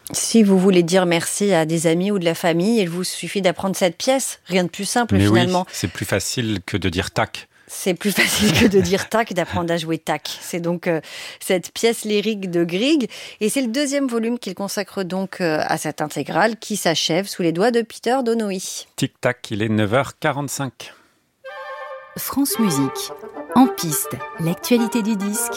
Si vous voulez dire merci à des amis ou de la famille, il vous suffit d'apprendre cette pièce. Rien de plus simple finalement. Oui, c'est plus facile que de dire tac. C'est plus facile que de dire tac, d'apprendre à jouer tac. C'est donc cette pièce lyrique de Grieg. Et c'est le deuxième volume qu'il consacre donc à cette intégrale qui s'achève sous les doigts de Peter Donohue. Tic-tac, il est 9h45. France Musique. En piste, l'actualité du disque.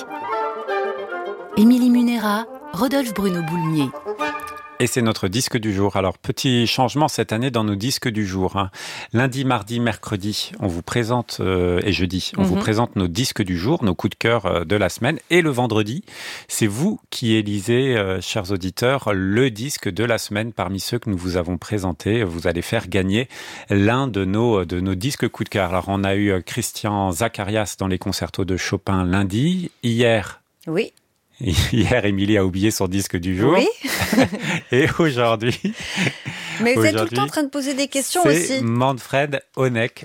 Émilie Munera, Rodolphe Bruno-Boulmier. Et c'est notre disque du jour. Alors, petit changement cette année dans nos disques du jour. Lundi, mardi, mercredi, on vous présente, et jeudi, on vous présente nos disques du jour, nos coups de cœur de la semaine. Et le vendredi, c'est vous qui élisez, chers auditeurs, le disque de la semaine parmi ceux que nous vous avons présentés. Vous allez faire gagner l'un de nos disques coups de cœur. Alors, on a eu Christian Zacharias dans les concertos de Chopin lundi. Oui. Hier, Émilie a oublié son disque du jour. Oui. Et aujourd'hui... Mais vous êtes tout le temps en train de poser des questions c'est aussi. Manfred Honeck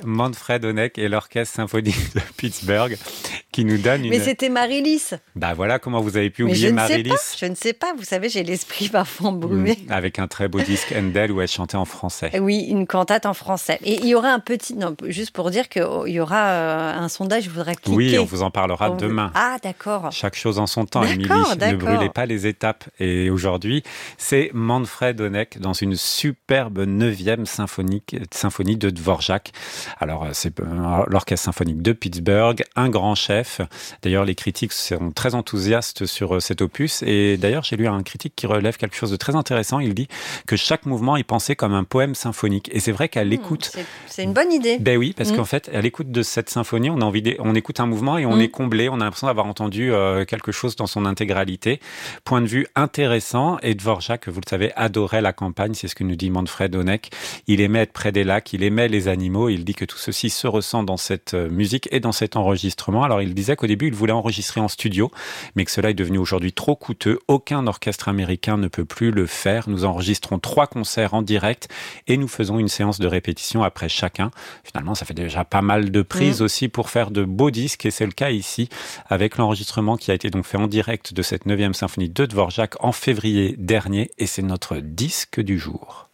et l'Orchestre Symphonique de Pittsburgh qui nous donne une... Mais c'était Marie-Lys. Bah voilà comment vous avez pu oublier Marie-Lys. Je ne sais pas, vous savez, j'ai l'esprit parfois embrumé. Avec un très beau disque Handel où elle chantait en français. Oui, une cantate en français. Et il y aura un petit... Non, juste pour dire qu'il y aura un sondage, il faudra cliquer. Oui, on vous en parlera demain. Ah, d'accord. Chaque chose en son temps, Émilie. Ne brûlez pas les étapes. Et aujourd'hui, c'est Manfred Honeck dans une superbe 9e symphonie de Dvorak. Alors, c'est l'Orchestre Symphonique de Pittsburgh, un grand chef. D'ailleurs, les critiques sont très enthousiastes sur cet opus. Et d'ailleurs, j'ai lu un critique qui relève quelque chose de très intéressant. Il dit que chaque mouvement est pensé comme un poème symphonique. Et c'est vrai qu'à l'écoute... C'est une bonne idée. Ben oui, parce qu'en fait, à l'écoute de cette symphonie, on écoute un mouvement et on est comblé. On a l'impression d'avoir entendu quelque chose dans son intégralité. Point de vue intéressant. Et Dvorak, vous le savez, adorait la campagne. C'est ce que nous dit Manfred Honeck. Il aimait être près des lacs, il aimait les animaux. Il dit que tout ceci se ressent dans cette musique et dans cet enregistrement. Alors, il disait qu'au début, il voulait enregistrer en studio, mais que cela est devenu aujourd'hui trop coûteux. Aucun orchestre américain ne peut plus le faire. Nous enregistrons 3 concerts en direct et nous faisons une séance de répétition après chacun. Finalement, ça fait déjà pas mal de prises aussi pour faire de beaux disques et c'est le cas ici avec l'enregistrement qui a été donc fait en direct de cette 9e symphonie de Dvorak en février dernier et c'est notre disque du jour.